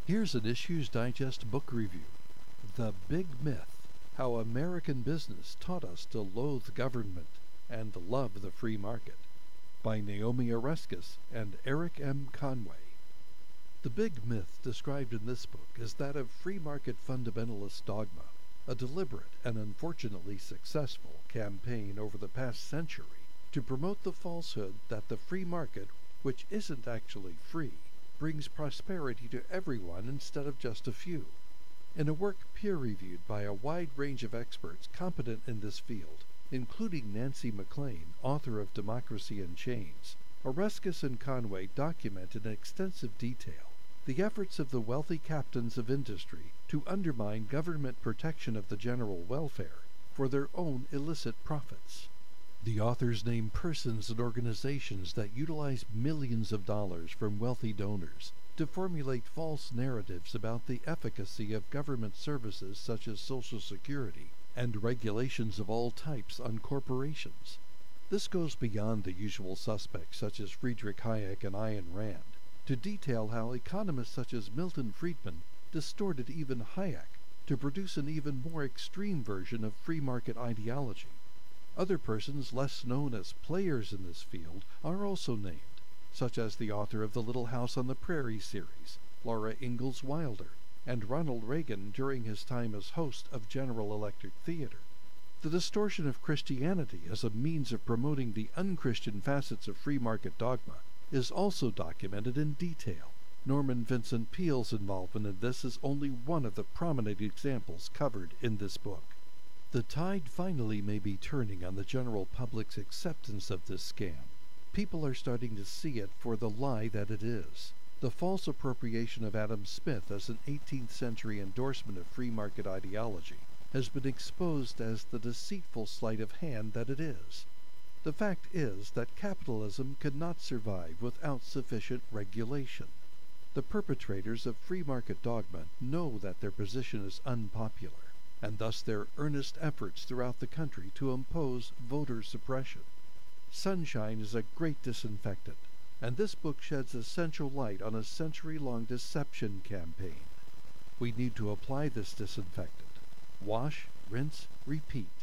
Here's an Issues Digest book review. The Big Myth: How American Business Taught Us to Loathe Government and Love the Free Market, by Naomi Oreskes and Eric M. Conway. The big myth described in this book is that of free market fundamentalist dogma, a deliberate and unfortunately successful campaign over the past century to promote the falsehood that the free market, which isn't actually free, brings prosperity to everyone instead of just a few. In a work peer-reviewed by a wide range of experts competent in this field, including Nancy MacLean, author of Democracy in Chains, Oreskes and Conway document in extensive detail the efforts of the wealthy captains of industry to undermine government protection of the general welfare for their own illicit profits. The authors name persons and organizations that utilize millions of dollars from wealthy donors to formulate false narratives about the efficacy of government services such as Social Security and regulations of all types on corporations. This goes beyond the usual suspects such as Friedrich Hayek and Ayn Rand to detail how economists such as Milton Friedman distorted even Hayek to produce an even more extreme version of free market ideology. Other persons less known as players in this field are also named, such as the author of the Little House on the Prairie series, Laura Ingalls Wilder, and Ronald Reagan during his time as host of General Electric Theater. The distortion of Christianity as a means of promoting the unchristian facets of free market dogma is also documented in detail. Norman Vincent Peale's involvement in this is only one of the prominent examples covered in this book. The tide finally may be turning on the general public's acceptance of this scam. People are starting to see it for the lie that it is. The false appropriation of Adam Smith as an 18th century endorsement of free market ideology has been exposed as the deceitful sleight of hand that it is. The fact is that capitalism could not survive without sufficient regulation. The perpetrators of free market dogma know that their position is unpopular, and thus their earnest efforts throughout the country to impose voter suppression. Sunshine is a great disinfectant, and this book sheds essential light on a century-long deception campaign. We need to apply this disinfectant. Wash, rinse, repeat.